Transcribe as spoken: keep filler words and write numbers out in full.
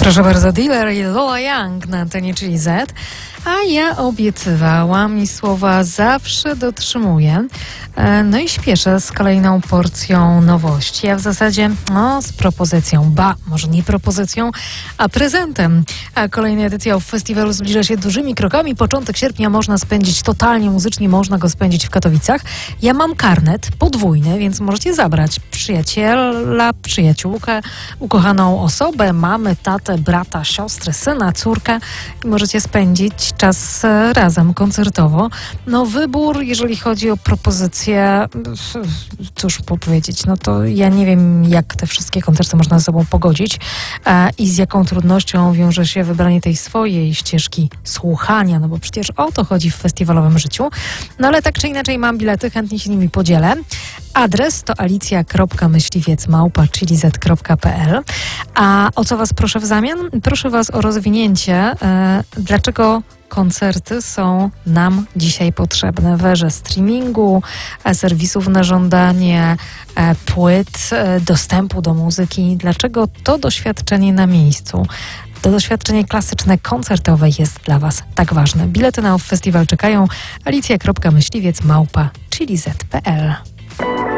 Proszę bardzo, Dealer i Lola Young na antenie, czyli Z. A ja obiecywałam i słowa zawsze dotrzymuję. No i śpieszę z kolejną porcją nowości, a w zasadzie no, z propozycją, ba, może nie propozycją, a prezentem. A kolejna edycja festiwalu zbliża się dużymi krokami. Początek sierpnia można spędzić totalnie muzycznie, można go spędzić w Katowicach. Ja mam karnet podwójny, więc możecie zabrać przyjaciela, przyjaciółkę, ukochaną osobę, mamy, tatę, brata, siostrę, syna, córkę i możecie spędzić czas razem koncertowo. No wybór, jeżeli chodzi o propozycje, cóż powiedzieć, no to ja nie wiem, jak te wszystkie koncerty można ze sobą pogodzić e, i z jaką trudnością wiąże się wybranie tej swojej ścieżki słuchania, no bo przecież o to chodzi w festiwalowym życiu. No ale tak czy inaczej mam bilety, chętnie się nimi podzielę. Adres to alicja kropka myśliwiec małpa chilizet kropka pe el. A o co was proszę w zamian? Proszę was o rozwinięcie, e, dlaczego koncerty są nam dzisiaj potrzebne w erze streamingu, serwisów na żądanie, płyt, dostępu do muzyki. Dlaczego to doświadczenie na miejscu, to doświadczenie klasyczne, koncertowe jest dla was tak ważne? Bilety na festiwal czekają. alicja kropka myśliwiec małpa chilizet kropka pe el.